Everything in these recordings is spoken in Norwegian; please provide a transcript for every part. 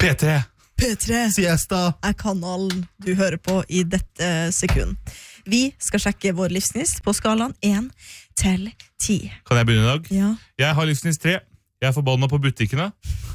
P3. Siesta er kanalen du hører på i dette sekund. Vi skal sjekke vår livsgnist på skalaen 1 til 10. Kan jeg begynne i dag? Ja. Jeg har livsgnist 3. Jeg er forbanna på butikkene.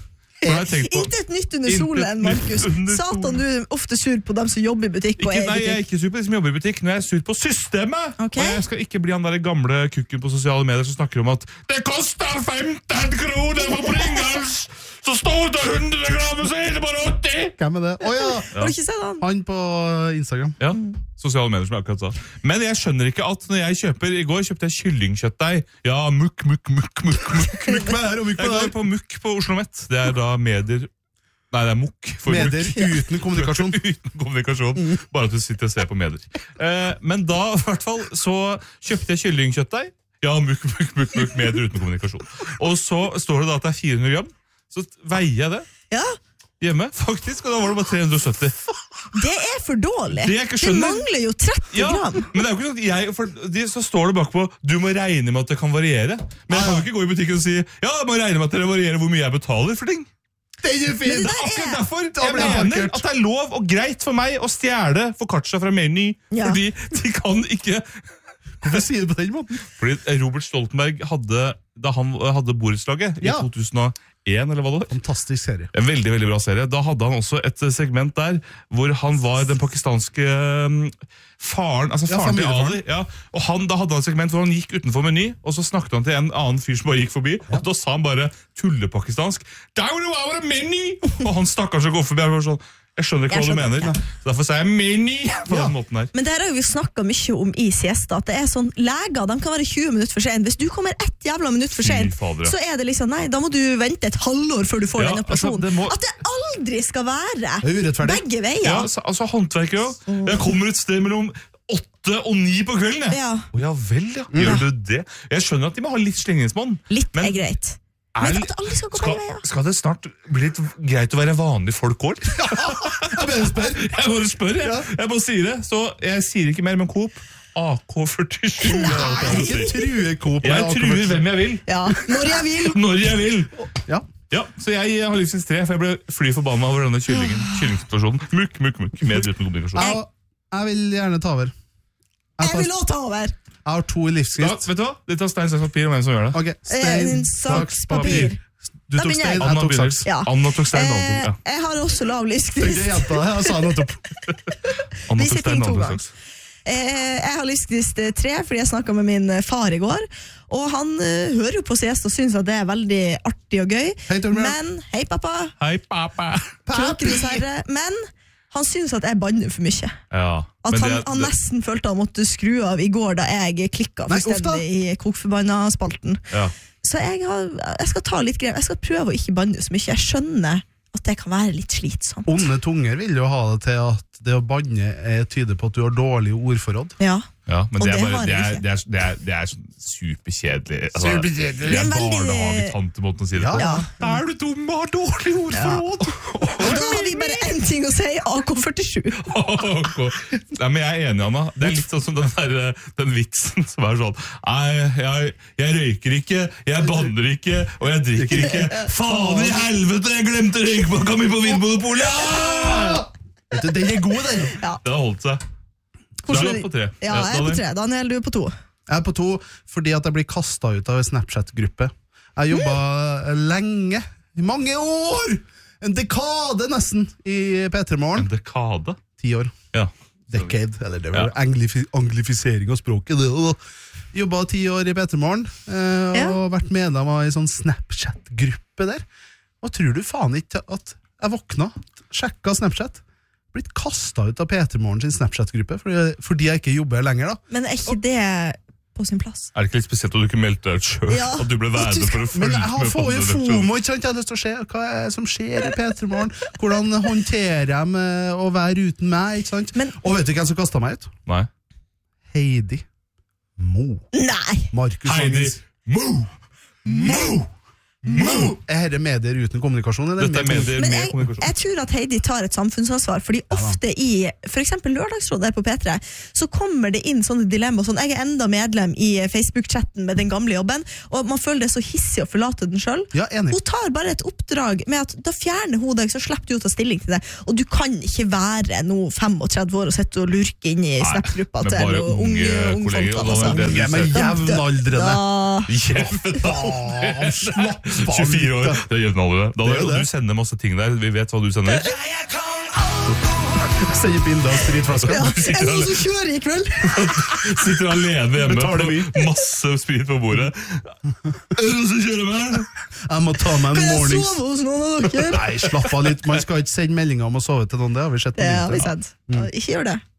Intet nytt under solen, Markus. Satan, du er ofte sur på dem som jobber i butikk. Nei, jeg er ikke sur på de som jobber i butikk. Nå er jeg sur på systemet. Okay. Og jeg skal ikke bli han der gamle kukken på sosiale medier som snakker om at det koster 15 kroner for Pringles! Så står det 100 gram, så er det bare 80! Hvem er det? Har du ikke sett han? Han på Instagram. Ja, sosiale medier som jeg akkurat sa. Men jeg skjønner ikke at når jeg kjøper, i går kjøpte jeg kyllingkjøttdeig. Ja, mukk. Mukk med her og mukk Jeg med går der. på mukk på Oslo Met. Det er da medier. Nei, det er mukk for Medier mukk. uten kommunikasjon. Uten kommunikasjon. Bare at du sitter og ser på medier. Men da, i hvert fall, så kjøpte jeg kyllingkjøttdeig. Ja, mukk, medier uten kommunikasjon. Og så står det da at det er 400 gram. Så veier jeg det Ja. hjemme, faktisk, og da var det bare 370. Det er for dårlig. Det jeg ikke Det skjønner. mangler jo 30 Ja, gram. men det er jo ikke sånn at så står det bakpå du må regne med at det kan variere. Men jeg kan jo ikke gå i butikken og si ja, jeg må regne med at det varierer hvor mye jeg betaler for ting. Det er fint! Det er akkurat derfor jeg blir jeg mener parkert. at det er lov og greit for meg å stjele focaccia fra Meny, Ja. fordi de kan ikke. Hvorfor sier du på den måten? Fordi Robert Stoltenberg da han hadde borettslaget i Ja. 2001, eller hva det var. Fantastisk serie. En veldig, veldig bra serie. Da hadde han også et segment der hvor han var den pakistanske faren, altså Ja, faren til familiefaren. Ali. Ja. Og da hadde han et segment hvor han gikk utenfor Meny, og så snakket han til en annen fyr som bare gikk forbi, og da sa han bare tullepakistansk. Meny! Og han stakkars som går forbi, jeg skjønner ikke hva du mener. ikke. Så derfor sa jeg Meny på den måten her. Men det her har vi snakket mye om i siesta, at det er sånn, leger, de kan være 20 minutter for sent. Hvis du kommer ett jævla minutt for sent, Fy fader, ja. så er det liksom, nei, da må du vente et halvår før du får Ja, den operasjonen. altså, det må- At det aldri skal være Det er urettferdig. begge veier. Ja, altså håndverkere også. Jeg kommer et sted mellom 8 og 9 på kvelden, jeg. Ja. Å ja vel, ja. Gjør du det? Jeg skjønner at de må ha litt slingringsmonn. Litt Men er greit. Men at det aldri skal gå begge veier. Skal det snart bli litt greit å være vanlig folk òg? Jeg bare spør. Jeg bare spør, jeg. Jeg bare sier det. Så jeg sier ikke mer, men Coop AK47. Ikke true Coop. Jeg truer hvem jeg vil, Ja, når jeg vil. når jeg vil. Ja. Ja, så jeg har livssyns 3, for jeg ble fly forbanna over denne kyllingsituasjonen. Mukk, med uten kommunikasjon. Jeg vil gjerne ta over. Jeg vil også ta over. Jeg har 2 i Da, livsskrift. vet du hva? Det tar stein, saks, papir om hvem som gjør det. Ok, stein, saks, papir. Du Da tok begynner stein, jeg. jeg tok saks. Ja. Anna tok stein, Anna tok, ja. Jeg har også lav Det livsgnist. er jenta, jeg sa det nettopp. Anna Vi tok sitter stein, inn to Anna tok ganger. saks. Jeg har livsgnist 3, fordi jeg snakket med min far i går, og han hører jo på siest og synes at det er veldig artig og gøy. Hei, Torbjørn. Men, hei pappa, Hei, pappa. Kråkenes herre, men han synes at jeg banner for mye. Ja, At men han nesten følte han måtte skru av i går da jeg klikket Nei, uff da. fullstendig i kokforbanna spalten. ja. Så jeg skal ta litt grep. Jeg skal prøve å ikke banne så mye. Jeg skjønner at det kan være litt slitsomt. Onde tunger vil jo ha det til at det å banne tyder på at du har dårlig ordforråd. Ja. Ja, men Og det er, det bare, har det, jeg er, ikke. det, er, det er sånn superkjedelig. Altså, Superkjedelig. Det Det er er en veldig- barnehagetantemåten å si det Ja. på. Ja. Da er du dum og har dårlig ordforråd! Og da har vi bare én ting å si, AK47. Nei, men jeg er enig, Anna. Det er litt sånn som den vitsen som er sånn Nei, jeg røyker ikke, jeg banner ikke, og jeg drikker ikke. Faen i helvete, jeg glemte røykpakka mi på Vinmonopolet! Ja! Vet du, den er god, den. Det har holdt seg. Da er du på 3. Ja, jeg er på 3. Daniel, du er på 2. Jeg er på 2 fordi at jeg blir kastet ut av en Snapchat-gruppe. Jeg jobbet lenge, i mange år, en dekade nesten, i P3-morgen. En dekade? 10 år. Ja. Decade, eller det var anglifisering av språket. Jobbet 10 år i P3-morgen, og vært medlem av en sånn Snapchat-gruppe der. Og tror du faen ikke at jeg våkna, sjekket Snapchat, blitt kastet ut av P3morgen sin Snapchat-gruppe, fordi jeg ikke jobber lenger da. Men er ikke det på sin plass? Er det ikke litt spesielt at du ikke meldte deg ut selv? Ja. At du ble værende for å Men følge jeg med på får jo den redaksjonen? FOMO, ikke sant? Jeg har lyst til å se hva er det som skjer i P3morgen, hvordan håndterer jeg med å være uten meg, ikke sant? Men- Og vet du hvem som kastet meg ut? Nei. Heidi Mo. Nei! Markus Heidi Vangens. Mo! Mo! Er dette medier uten kommunikasjon? Eller Dette er medier Men med kommunikasjon. jeg tror at Heidi tar et samfunnsansvar, fordi ofte i for eksempel Lørdagsrådet her på P3, så kommer det inn sånne dilemmaer, sånn, jeg er enda medlem i Facebook-chatten med den gamle jobben, og man føler det så hissig å forlate den selv. Ja, enig. Hun tar bare et oppdrag med at da fjerner hun deg, så slipper du å ta stilling til det, og du kan ikke være nå 35 år og sitte og lurke inn i Snap-gruppa men til bare noen unge kolleger, folk. og da var det Ja, men jevnaldrende. Da, Slapp av 24 år, litt, det er jevnaldrende. Det er jo Og det. du sender masse ting der, vi vet hva du sender. Sender bilder av spritflasker. ja, er det noen som kjører i kveld? Sitter alene hjemme Betaler vi. på masse sprit på bordet. Er det noen som kjører med? Jeg må ta meg en Kan jeg mornings... sove hos noen av dere? Nei, slapp av litt. Man skal ikke sende meldinger om å sove til noen, det har vi sett på Det har vi nyheter. sett. Ikke gjør det.